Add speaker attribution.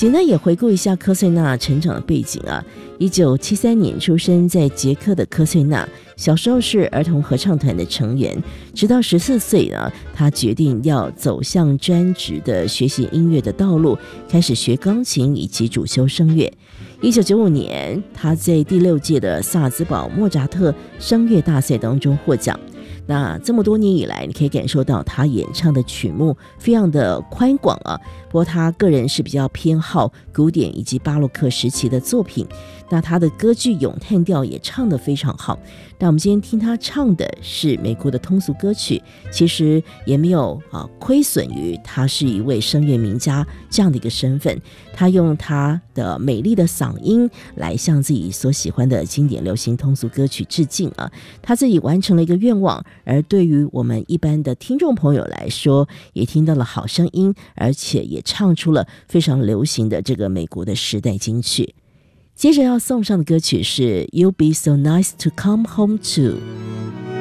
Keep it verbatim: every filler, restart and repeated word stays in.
Speaker 1: 简单也回顾一下科翠娜成长的背景啊，一九七三年出生在捷克的科翠娜，小时候是儿童合唱团的成员，直到十四岁呢，她决定要走向专职的学习音乐的道路，开始学钢琴以及主修声乐。一九九五年，她在第六届的萨尔兹堡莫扎特声乐大赛当中获奖。那这么多年以来，你可以感受到他演唱的曲目非常的宽广啊。不过他个人是比较偏好古典以及巴洛克时期的作品。那他的歌剧咏叹调也唱得非常好。那我们今天听他唱的是美国的通俗歌曲，其实也没有啊亏损于他是一位声乐名家这样的一个身份。他用他的美丽的嗓音来向自己所喜欢的经典流行通俗歌曲致敬啊。他自己完成了一个愿望，而对于我们一般的听众朋友来说，也听到了好声音，而且也唱出了非常流行的这个美国的时代金曲。接着要送上的歌曲是 You'll Be So Nice To Come Home To。